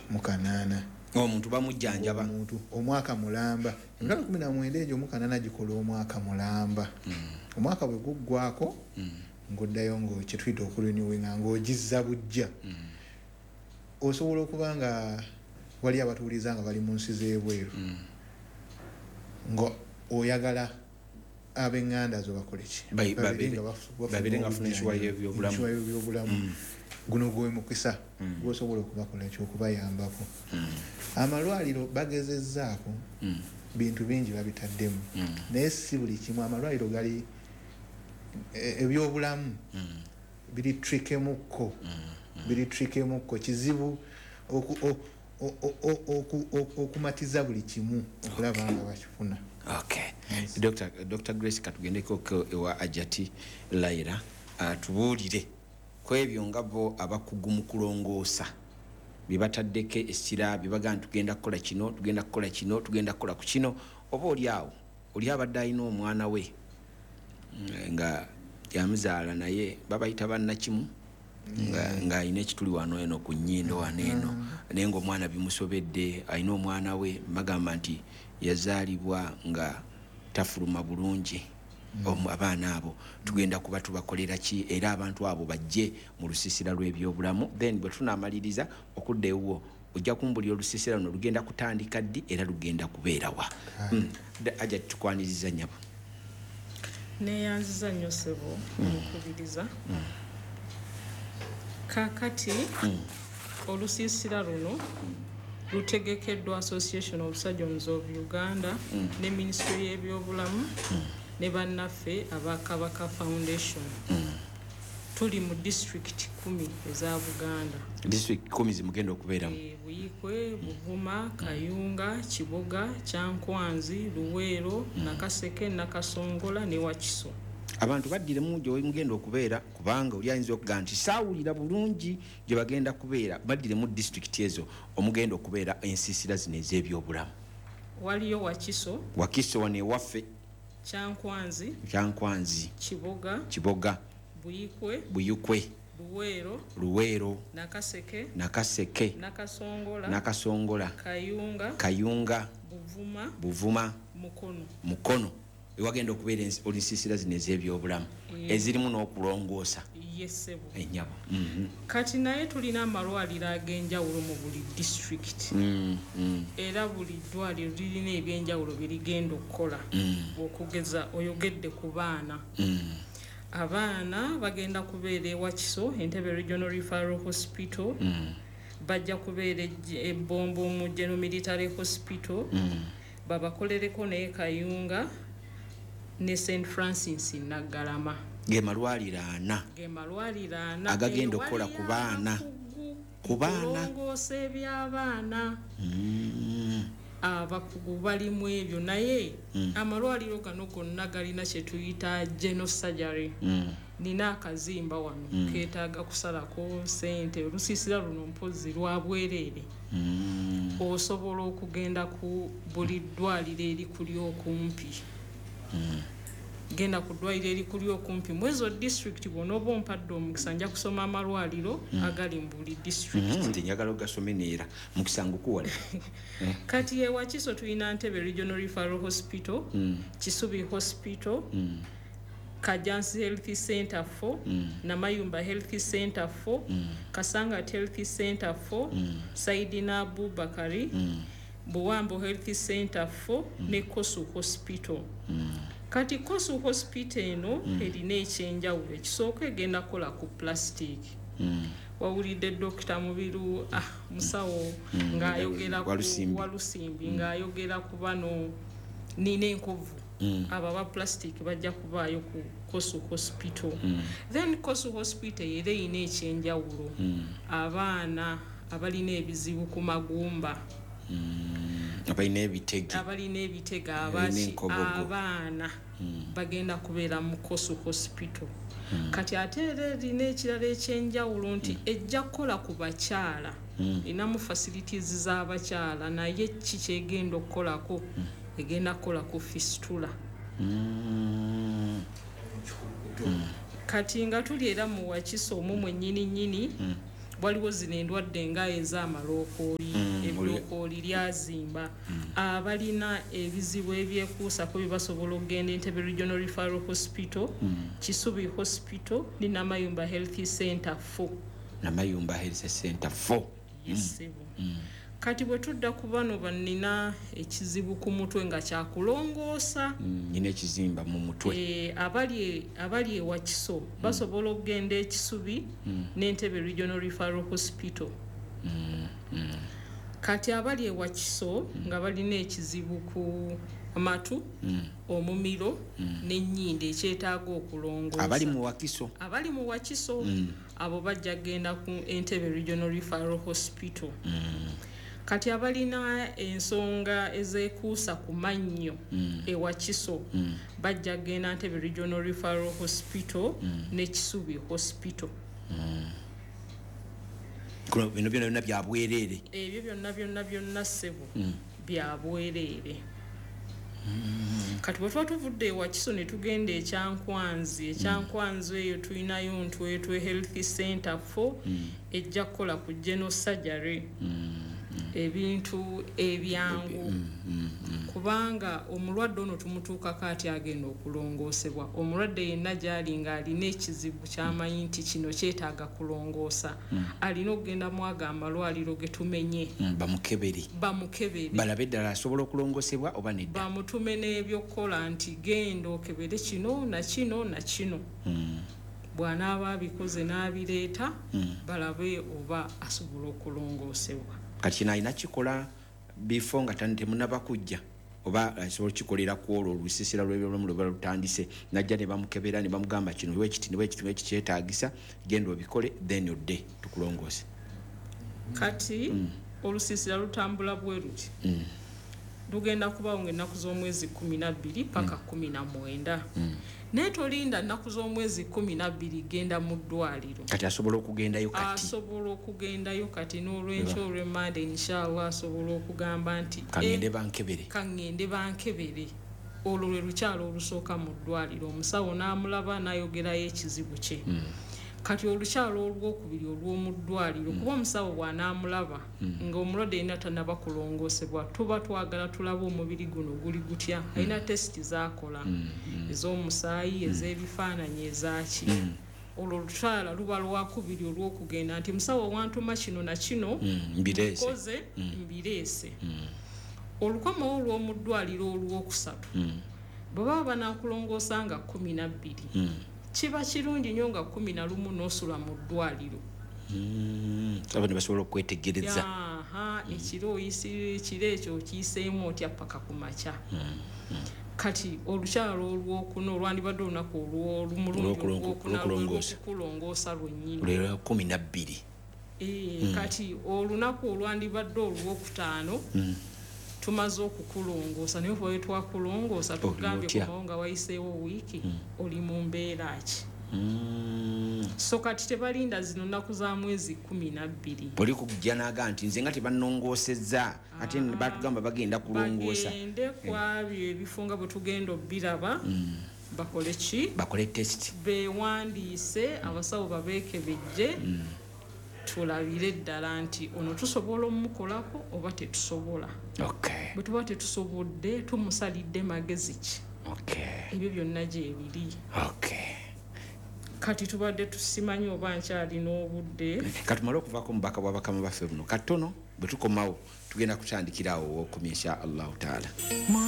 mukanana omuntu bamujjanjaba omuntu omwaka mulamba emitwalo 19 egyo mukanana gikola omwaka mulamba omwaka bwe guggwako ng'oddayo ng'ekituyita okurenewinga ng'ogizza bujja osobola okuba nga wali abatuuliza nga bali mu nsi z'ebweru nga oyagala ab'eŋŋanda zo bakole ki babire nga funa ebyobulamu guno gwe mukisa gwosobola okubakola ekyokubayambako amalwaliro bagezezzaako bintu bingi babitaddemu naye si buli kimu amalwaliro gali ebyobulamu biri trikemukko kizibu okumatiza buli kimu okulaba nga bakifuna. Okay. Dr. Grace katugendeko ewa Ajati Laira tubuulire kwebyo ngabo abakugu mu kulongoosa bibataddeke essira bibaga tugenda kukola kino tugenda kukola ku kino oba oli abadde alina omwana we nga yamuzaala naye babayita bannakimu nga alina ekituli wano eno ku nnyindo wano eno naye ng'omwana bimusobedde alina omwana we bagamba nti yazaalibwa nga tafuluma bulungi abaana abo tugenda kuba tubakolera ki era abantu abo bajje mu lusisira lw'ebyobulamu then bwe tunamaliriza okuddeewo ojja kumbulira olusisira luno lugenda kutandika ddi era lugenda kubeerawa. Aja tukwaniriza nyabo neyanziza nnyo ssebo okubiriza kakati olusiisira luno lutegekeddwa Association of Surgeons of Uganda ne Ministry y'ebyobulamu ne bannaffe aba Kabaka Foundation. Tuli mu district 10 eza Buganda. District 10 zimugenda okubeeramu. Buyikwe, Buvuma, Kayunga, Kiboga, Kyankwanzi, Luweero, Nakaseke, Nakasongola ne Wakiso. Abantu baddire mujjo mugenda okubeera kubanga oli ayinza okuga nti saawulira bulungi gye bagenda kubeera baddire mu district ezo omugenda okubeera ensiisira zino ez'ebyobulamu. Waliyo Wakiso wane waffe Kyankwanzi, Kiboga, Buyikwe, Luweero, Nakaseke, Nakasongola, Kayunga, Buvuma, Mukono. Ewagenda okubeera olinsiisira zino ez'ebyobulamu ezirimu n'okulongoosa ennyabo. Kati naye tulina amalwaliro ag'enjawulo mu buli district era buli ddwaliro lirina ebyenjawulo birigenda okukola. Okugeza oyogedde ku baana abaana bagenda kubeera ewakiso Entebbe Regional Referral Hospital bajja kubeera ebbombo mu General Military Hospital babakolereko naye Kayunga ne St. Francis Naggalama. Ge malwaliro ana agagenda okukola ku baana kulongoosa eby'abaana abakugu balimu ebyo naye amalwaliro gano gonna galina kye tuyita general surgery. Nina akazimba wano keetaaga kusalako ssente olusiisira luno mpozi lwa bwereere osobola okugenda ku buli ddwaliro eri kuli okumpi. Genda ku ddwaliro eri kuli okumpi mwezo district bw'onooba ompadde omukisa nja kusoma amalwaliro agali mu buli district. Nti njagala ogasome neera mukisa ngukuwala. Kati ewakiso tulina Entebbe Regional Referral Hospital, Kisubi Hospital, Kajansi Health Center 4, Namayumba Health Center 4, Kasanga Health Center 4, Saidina Abubakari, Buwambo Health Center 4 ne Kosu Hospital. Kati Kosu Hospital eno erina ekyenjawulo ekisooka egenda kola ku plastic. Wawulidde Dr. Mubiru musawo ng'ayogera ku Walusimbi ng'ayogera ku bano nina enkovu aba plastic bajja kubaayo ku Kosu Hospital. Then Kosu Hospital era erina ekyenjawulo abaana abalina ebizibu ku magumba abalina ebitega abaana bagenda kubeera mu Kosu Hospital. Kati ate era erina ekirala ekyenjawulo nti ejja kukola ku bakyala inamu facilities z'abakyala naye kikyegenda okukolako egenda kukola ku fistula. Kati nga tuli era mu Wakiso omwo mwennyini waliwo zino endwadde nga ez'amalookooli ebilookooli lyazimba abalina ebizibu ebyekuusako bye basobola okugenda Entebbe Regional Referral Hospital Kisubi Hospital ne Namayumba Health Center 4 Namayumba Health Center 4 kati bwe tudda ku bano bannina ekizibu ku mutwe nga kyakulongoosa nyina ekizimba mu mutwe abali ewa Kiso basobola okugenda ekisubi n'Entebbe Regional Referral Hospital kati abali ewa Kiso nga balina ekizibu ku amatu omumiro n'ennyindo ekyetaaga okulongoosa abali mu Wakiso abo bajja kgenda ku Entebbe Regional Referral Hospital kati abalina ensonga ezekuusa ku mannyo ewa Kiso bajja kgenda Entebbe Regional Referral Hospital ne Kisubi Hospital bino byonna bya bwereere ebyo byonna ssebo bya bwereere kati bwe tuba tuvudde ewa Kiso ne tugenda ekyankwanzi eyo tulinayo Ntwetwe Health Center 4 ejja kukola ku general surgery ebintu ebyangu kubanga omulwadde ono tumutuukako ati agenda okulongoosebwa omulwadde yenna gy'ali ng'alina ekizibu ky'amanyi nti kino kyetaaga kulongoosa alina okugenda mu ago amalwaliro ge tumenye bamukebere balabe eddala asobola okulongoosebwa oba nedda bamutume n'ebyokukola nti genda okebere kino na kino na kino bw'anaaba abikoze n'abireeta balabe oba asobola okulongoosebwa kati kino alina kikola before nga temunaba kujja oba asobola kikolera ku olwo olusiisira lw'ebyobulamu lwe balutandise najja ne bamukebera ne bamugamba kino wekiti kyetaagisa genda obikole then odde tukulongoose kati olusiisira lutambula bwe luti lugenda kubaawo ng'ennaku z'omwezi 12 paka 19 naye tolinda nnaku z'omwezi 12 genda mu ddwaliro kati asobola okugendayo kati n'olwenkyo olw'emmande inshallah asobola okugamba nti kaŋŋende bankebere olwo lwe lukyalo olusooka mu ddwaliro omusawo n'amulaba n'ayogerayo ekizibu kye kati olukyalo olwokubiri olw'omu ddwaliro kuba omusawo bw'anaamulaba ng'omulwadde alina tannaba kulongoosebwa tuba twagala tulabe omubiri guno guli gutya alina tesiti z'akola ez'omusaayi ez'ebifaananyi ezaki olwo olukyala luba lwakubiri olw'okugenda nti musawo wantuma kino na kino mbukoze mbireese olukomawo olw'omu ddwaliro olwokusatu bwe baba banaakulongoosa nga 12 kiba kirungi nnyo nga 11 n'osula mu ddwaliro abantu basobola okwetegereza ekiro ekyo okiyiseemu otya paka ku makya kati olukyalo olwokuna olwandibadde olunaku olw'okulongoosa lwennyini lwera 12 kati olunaku olwandibadde olwokutaano tumaze okukulongoosa naye oba twakulongoosa tugambye kumawo nga wayiseewo wiiki oli mu mbeera ki so kati tebalinda zino nnaku za mwezi 12 oli kujja naga nti nze nga tebannongoosezza ate batugamba bagenda kulongoosa bagende kwabyo ebifunga bwe tugenda obbiraba bakole test bewandiise abasawo babeekebejje tulabire ddala nti ono tusobola omukolako oba tetusobola bwe tuba tetusobodde tumusalidde magezi ki ebyo byonna gyebiri kati tubadde tusimanyi oba nkyalina obudde katumale okuvaako mubaka bwabakama baffe buno katono bwe tukomawo tugenda kutandikirawo 10 insha allahu taala